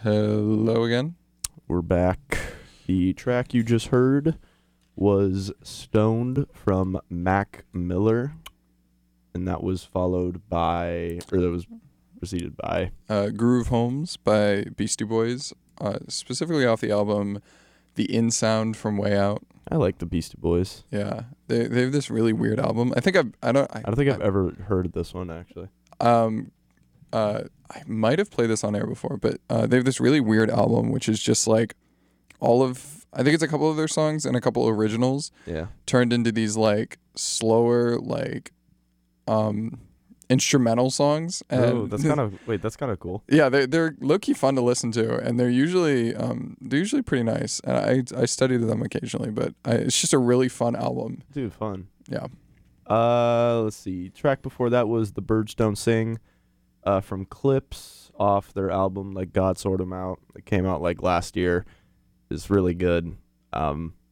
Hello again. We're back. The track you just heard was Stoned from Mac Miller, and that was preceded by Groove Homes by Beastie Boys, specifically off the album The In Sound from Way Out. I like the Beastie Boys. Yeah, they have this really weird album. I don't think I've ever heard of this one actually. I might have played this on air before, but they have this really weird album, which is just like I think it's a couple of their songs and a couple of originals turned into these like slower, like instrumental songs. And that's kind of cool. Yeah, they're low-key fun to listen to, and they're usually pretty nice. And I study them occasionally, but it's just a really fun album. Dude, fun. Yeah. Let's see. Track before that was The Birds Don't Sing from Clips off their album Like God Sort 'Em Out. It came out like last year. It's really good. I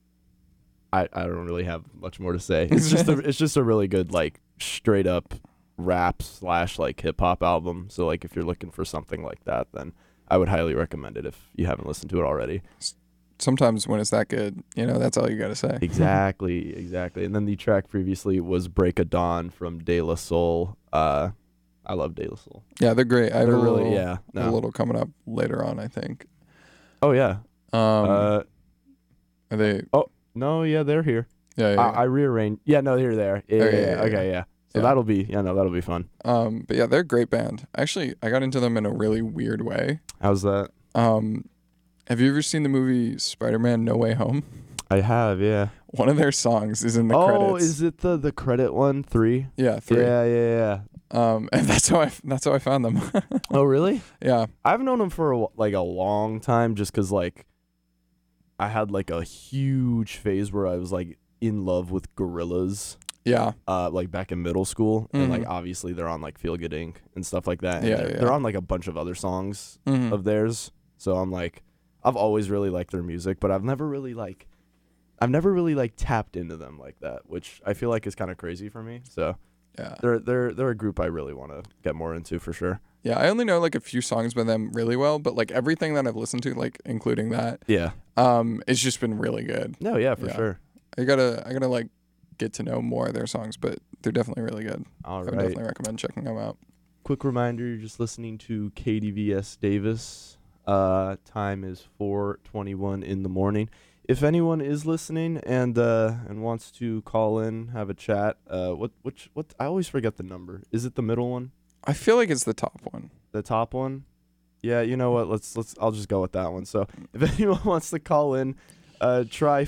don't really have much more to say. It's just a really good like straight up rap / like hip hop album. So like if you're looking for something like that, then I would highly recommend it if you haven't listened to it already. Sometimes when it's that good, that's all you gotta say. Exactly. And then the track previously was Break of Dawn from De La Soul. I love De La Soul. Yeah, they're great. I have a little coming up later on, I think. Oh yeah. Are they? Oh no, yeah, they're here. Yeah. I rearranged. Yeah, no, they're there. Yeah. Okay, yeah. So that'll be fun. But yeah, they're a great band. Actually, I got into them in a really weird way. How's that? Have you ever seen the movie Spider-Man: No Way Home? I have, yeah. One of their songs is in the credits. Oh, is it the credit one? 3? Yeah, 3. Yeah. And that's how I found them. Oh, really? Yeah. I've known them for a long time, just because like I had like a huge phase where I was like in love with Gorillaz. Yeah. Like back in middle school, and like obviously they're on like Feel Good Inc. and stuff like that. And they're on like a bunch of other songs of theirs. So I'm like, I've always really liked their music, but I've never really tapped into them like that, which I feel like is kind of crazy for me. So yeah, they're a group I really want to get more into for sure. Yeah, I only know like a few songs by them really well, but like everything that I've listened to, like including that, it's just been really good. No, yeah, for sure. I gotta like get to know more of their songs, but they're definitely really good. All I right. would definitely recommend checking them out. Quick reminder, you're just listening to KDVS Davis. Time is 4:21 in the morning. If anyone is listening and wants to call in, have a chat, what I always forget the number. Is it the middle one? I feel like it's the top one. The top one? Yeah, you know what? Let's I'll just go with that one. So, if anyone wants to call in, try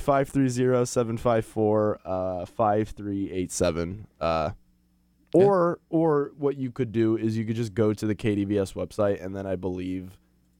530-754-5387. Or what you could do is you could just go to the KDVS website, and then I believe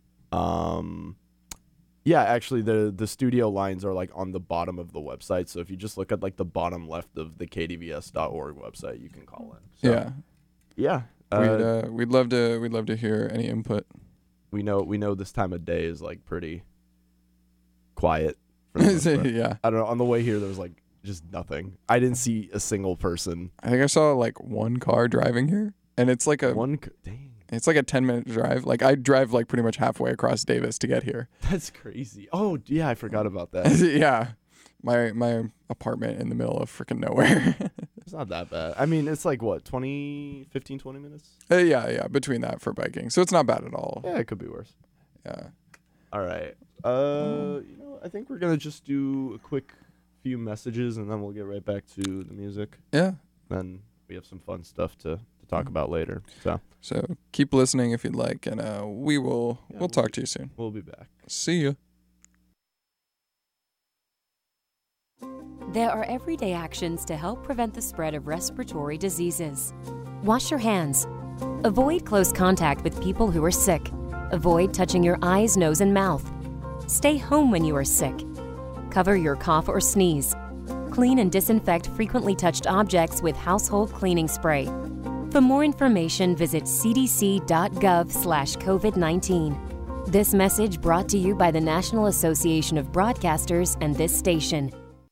actually the studio lines are like on the bottom of the website. So if you just look at like the bottom left of the kdvs.org website, you can call in. So, yeah. We'd love to hear any input. We know this time of day is like pretty quiet. Yeah. I don't know. On the way here, there was like just nothing. I didn't see a single person. I think I saw like one car driving here, and it's like dang. It's like a 10-minute drive. Like I drive like pretty much halfway across Davis to get here. That's crazy. Oh yeah, I forgot about that. Yeah. My apartment in the middle of freaking nowhere. It's not that bad. I mean, it's like what, 20 minutes? Yeah, between that for biking. So it's not bad at all. Yeah, it could be worse. Yeah. All right. I think we're going to just do a quick few messages and then we'll get right back to the music. Yeah. Then we have some fun stuff to talk about later. So keep listening if you'd like, and we'll talk to you soon. We'll be back. See ya. There are everyday actions to help prevent the spread of respiratory diseases. Wash your hands. Avoid close contact with people who are sick. Avoid touching your eyes, nose, and mouth. Stay home when you are sick. Cover your cough or sneeze. Clean and disinfect frequently touched objects with household cleaning spray. For more information, visit cdc.gov/COVID-19. This message brought to you by the National Association of Broadcasters and this station.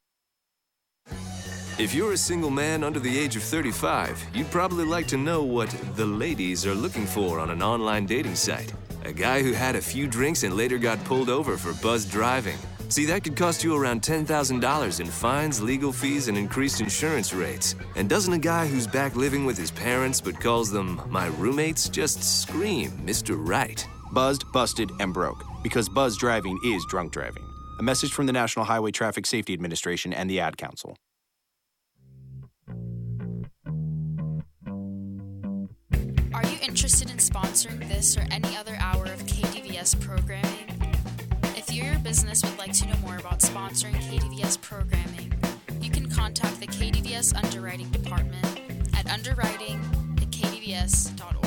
If you're a single man under the age of 35, you'd probably like to know what the ladies are looking for on an online dating site. A guy who had a few drinks and later got pulled over for buzzed driving. See, that could cost you around $10,000 in fines, legal fees, and increased insurance rates. And doesn't a guy who's back living with his parents but calls them my roommates just scream Mr. Right? Buzzed, busted, and broke. Because buzz driving is drunk driving. A message from the National Highway Traffic Safety Administration and the Ad Council. Are you interested in sponsoring this or any other hour of KDVS programming? If you or your business would like to know more about sponsoring KDVS programming, you can contact the KDVS Underwriting Department at underwriting@kdvs.org.